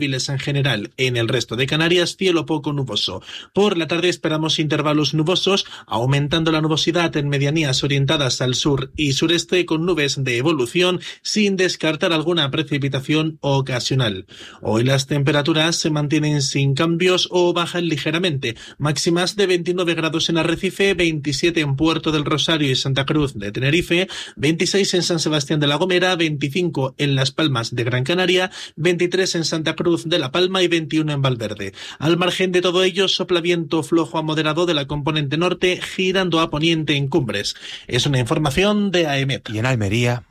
en general. En el resto de Canarias, cielo poco nuboso. Por la tarde esperamos intervalos nubosos, aumentando la nubosidad en medianías orientadas al sur y sureste con nubes de evolución, sin descartar alguna precipitación ocasional. Hoy las temperaturas se mantienen sin cambios o bajan ligeramente, máximas de 29 grados en Arrecife, 27 en Puerto del Rosario y Santa Cruz de Tenerife, 26 en San Sebastián de la Gomera, 25 en Las Palmas de Gran Canaria, 23 en Santa Cruz de La Palma y 21 en Valverde. Al margen de todo ello, sopla viento flojo a moderado de la componente norte, girando a poniente en Cumbres. Es una información de AEMET. Y en Almería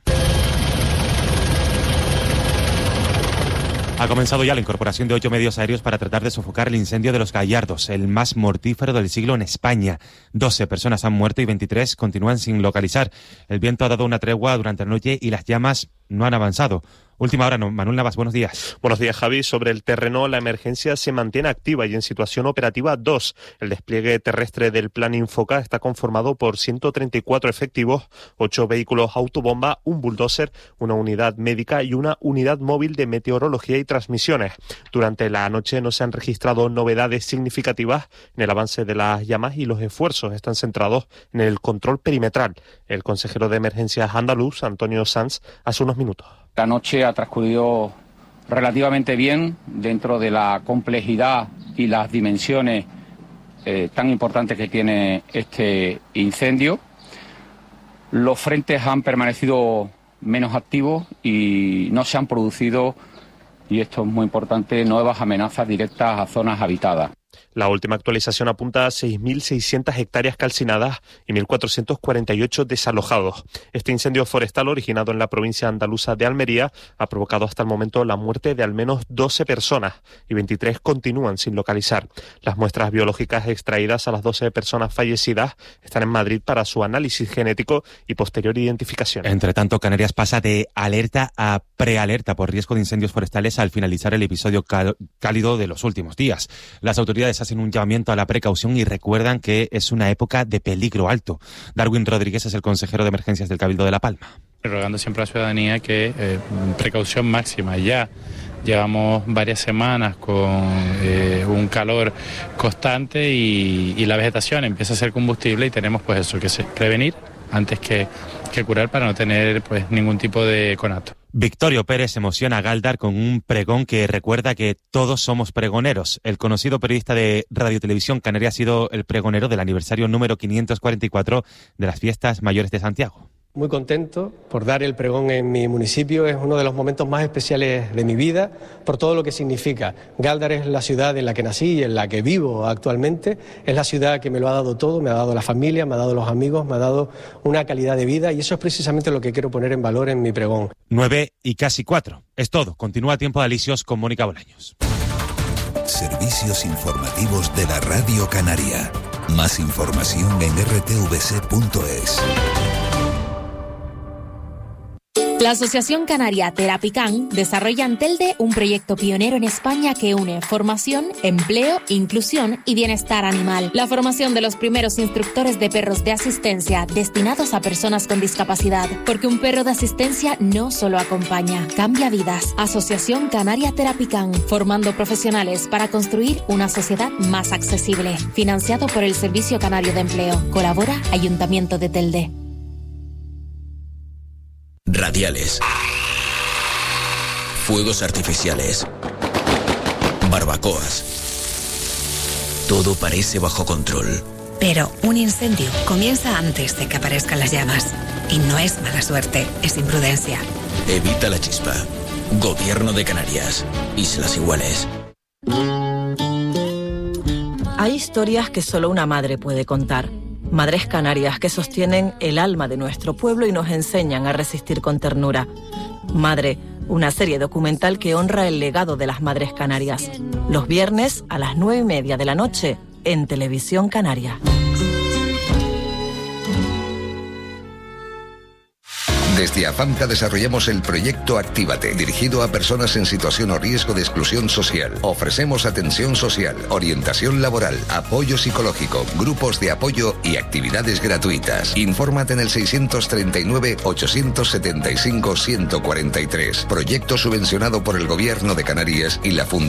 ha comenzado ya la incorporación de 8 medios aéreos para tratar de sofocar el incendio de Los Gallardos, el más mortífero del siglo en España. 12 personas han muerto y 23 continúan sin localizar. El viento ha dado una tregua durante la noche y las llamas no han avanzado. Última hora, Manuel Navas, buenos días. Buenos días, Javi. Sobre el terreno, la emergencia se mantiene activa y en situación operativa 2. El despliegue terrestre del Plan Infoca está conformado por 134 efectivos, 8 vehículos autobomba, un bulldozer, una unidad médica y una unidad móvil de meteorología y transmisiones. Durante la noche no se han registrado novedades significativas en el avance de las llamas y los esfuerzos están centrados en el control perimetral. El consejero de emergencias andaluz, Antonio Sanz, hace unos minutos. La noche ha transcurrido relativamente bien dentro de la complejidad y las dimensiones tan importantes que tiene este incendio. Los frentes han permanecido menos activos y no se han producido, y esto es muy importante, nuevas amenazas directas a zonas habitadas. La última actualización apunta a 6.600 hectáreas calcinadas y 1.448 desalojados. Este incendio forestal, originado en la provincia andaluza de Almería, ha provocado hasta el momento la muerte de al menos 12 personas y 23 continúan sin localizar. Las muestras biológicas extraídas a las 12 personas fallecidas están en Madrid para su análisis genético y posterior identificación. Entre tanto, Canarias pasa de alerta a prealerta por riesgo de incendios forestales al finalizar el episodio cálido de los últimos días. Las autoridades hacen un llamamiento a la precaución y recuerdan que es una época de peligro alto. Darwin Rodríguez es el consejero de emergencias del Cabildo de La Palma. Rogando siempre a la ciudadanía que precaución máxima. Ya llevamos varias semanas con un calor constante y la vegetación empieza a ser combustible y tenemos pues eso, que prevenir antes que curar para no tener pues ningún tipo de conato. Victorio Pérez emociona a Galdar con un pregón que recuerda que todos somos pregoneros. El conocido periodista de Radio Televisión Canaria ha sido el pregonero del aniversario número 544 de las Fiestas Mayores de Santiago. Muy contento por dar el pregón en mi municipio, es uno de los momentos más especiales de mi vida por todo lo que significa. Galdar es la ciudad en la que nací y en la que vivo actualmente, es la ciudad que me lo ha dado todo, me ha dado la familia, me ha dado los amigos, me ha dado una calidad de vida y eso es precisamente lo que quiero poner en valor en mi pregón. 9 y casi 4. Es todo. Continúa Tiempo de Alicios con Mónica Bolaños. Servicios informativos de la Radio Canaria. Más información en rtvc.es. La Asociación Canaria Terapican desarrolla en Telde un proyecto pionero en España que une formación, empleo, inclusión y bienestar animal. La formación de los primeros instructores de perros de asistencia destinados a personas con discapacidad. Porque un perro de asistencia no solo acompaña, cambia vidas. Asociación Canaria Terapican, formando profesionales para construir una sociedad más accesible. Financiado por el Servicio Canario de Empleo. Colabora Ayuntamiento de Telde. Radiales, fuegos artificiales, barbacoas. Todo parece bajo control. Pero un incendio comienza antes de que aparezcan las llamas. Y no es mala suerte, es imprudencia. Evita la chispa. Gobierno de Canarias. Islas Iguales. Hay historias que solo una madre puede contar. Madres canarias que sostienen el alma de nuestro pueblo y nos enseñan a resistir con ternura. Madre, una serie documental que honra el legado de las madres canarias. Los viernes a las 9:30 de la noche en Televisión Canaria. Desde AFAMCA desarrollamos el proyecto Actívate, dirigido a personas en situación o riesgo de exclusión social. Ofrecemos atención social, orientación laboral, apoyo psicológico, grupos de apoyo y actividades gratuitas. Infórmate en el 639-875-143. Proyecto subvencionado por el Gobierno de Canarias y la Fundación